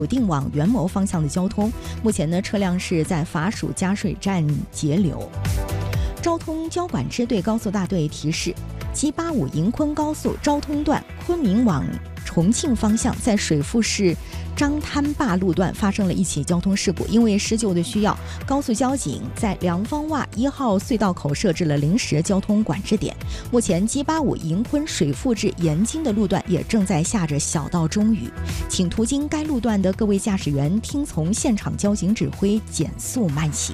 笃定往元谋方向的交通。目前呢，车辆是在法属加水站截流。交通交管支队高速大队提示：G85营昆高速昭通段昆明往重庆方向，在水富市张滩坝路段发生了一起交通事故。因为施救的需要，高速交警在梁方洼1号隧道口设置了临时交通管制点。目前 G85营昆水富至延津的路段也正在下着小到中雨，请途经该路段的各位驾驶员听从现场交警指挥，减速慢行。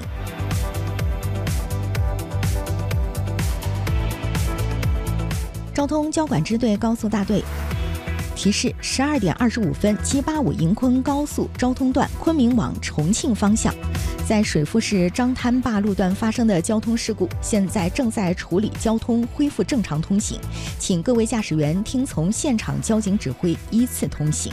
交通交管支队高速大队提示：12点25分，G85营昆高速昭通段昆明往重庆方向，在水富市张滩坝路段发生的交通事故，现在正在处理，交通恢复正常通行，请各位驾驶员听从现场交警指挥，依次通行。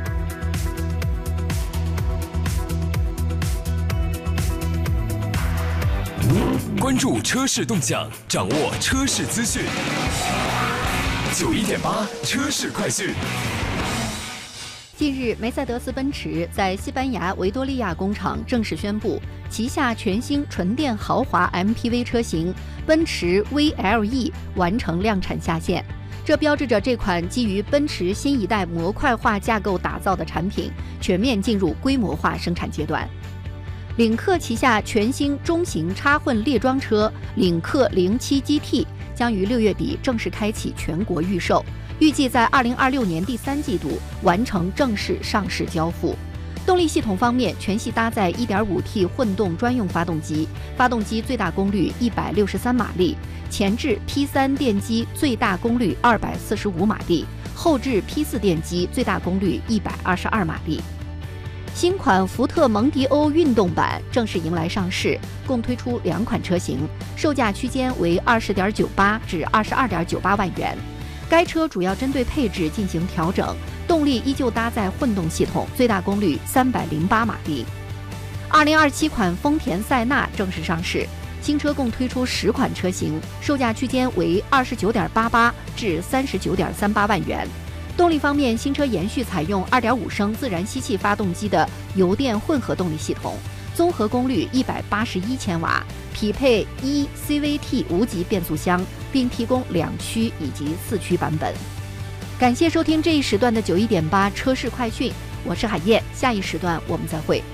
关注车市动向，掌握车市资讯。91.8车市快讯。 近日，梅赛德斯奔驰在西班牙维多利亚工厂正式宣布，旗下全新纯电豪华 MPV 车型奔驰 VLE 完成量产下线。这标志着这款基于奔驰新一代模块化架构打造的产品全面进入规模化生产阶段。领克旗下全新中型插混列装车领克07 GT 将于6月底正式开启全国预售，预计在2026年第3季度完成正式上市交付。动力系统方面，全系搭载 1.5T 混动专用发动机，发动机最大功率163马力，前置 P3 电机最大功率245马力，后置 P4 电机最大功率122马力。新款福特蒙迪欧运动版正式迎来上市，共推出2款车型，售价区间为20.98至22.98万元。该车主要针对配置进行调整，动力依旧搭载混动系统，最大功率308马力。2027款丰田塞纳正式上市，新车共推出10款车型，售价区间为29.88至39.38万元。动力方面，新车延续采用2.5升自然吸气发动机的油电混合动力系统，综合功率181千瓦，匹配1CVT 无级变速箱，并提供2驱以及4驱版本。感谢收听这一时段的91.8车市快讯，我是海燕，下一时段我们再会。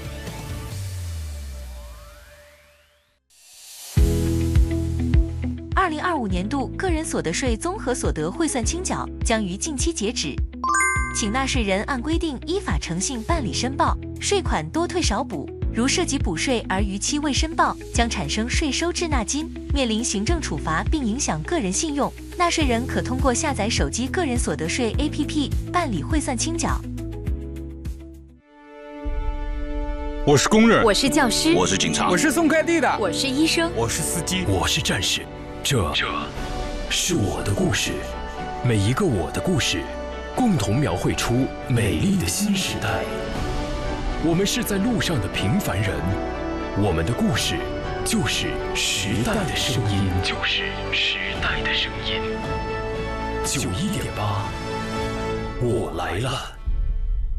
2025年度个人所得税综合所得汇算清缴将于近期截止，请纳税人按规定依法诚信办理申报，税款多退少补。如涉及补税而逾期未申报，将产生税收滞纳金，面临行政处罚并影响个人信用。纳税人可通过下载手机个人所得税 APP 办理汇算清缴。 我是工人， 我是教师， 我是警察， 我是送快递的， 我是医生， 我是司机， 我是战士。这是我的故事，每一个我的故事，共同描绘出美丽的新时代。我们是在路上的平凡人，我们的故事就是时代的声音，就是时代的声音。91.8，我来了。